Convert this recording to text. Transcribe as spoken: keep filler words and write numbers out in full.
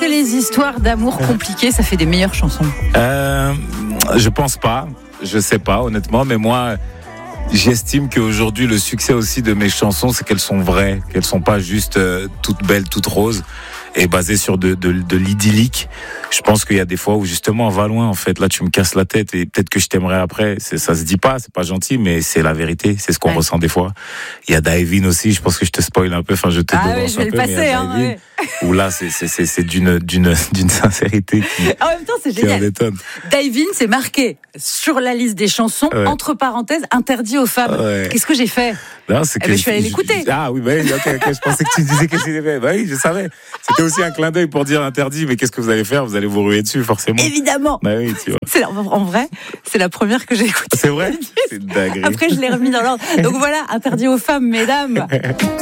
que les histoires d'amour compliquées, ça fait des meilleures chansons? euh, Je pense pas. Je sais pas, honnêtement. Mais moi, j'estime qu'aujourd'hui, le succès aussi de mes chansons, c'est qu'elles sont vraies. Qu'elles sont pas juste euh, toutes belles, toutes roses. Et basées sur de, de, de l'idyllique. Je pense qu'il y a des fois où justement on va loin en fait. Là tu me casses la tête et peut-être que je t'aimerai après. C'est, ça se dit pas, c'est pas gentil, mais c'est la vérité. C'est ce qu'on ouais. ressent des fois. Il y a Daivin aussi. Je pense que je te spoil un peu. Enfin je te ah devance oui, je vais un le peu. Passer, mais hein, ouais. Où là c'est c'est c'est c'est d'une d'une d'une sincérité qui. En même temps c'est génial. Daivin c'est marqué sur la liste des chansons ouais. entre parenthèses interdit aux femmes. Ouais. Qu'est-ce que j'ai fait? Non, c'est que eh ben, je suis allée l'écouter. Ah oui, bah, okay, okay, je pensais que tu disais qu'est-ce qu'il avait fait. Bah oui, je savais. C'était aussi un clin d'œil pour dire interdit, mais qu'est-ce que vous allez faire? Vous allez vous ruer dessus, forcément. Évidemment. Bah oui, tu vois. C'est, en vrai, c'est la première que j'ai écoutée. C'est vrai? C'est dingue. Après, je l'ai remis dans l'ordre. Donc voilà, interdit aux femmes, mesdames.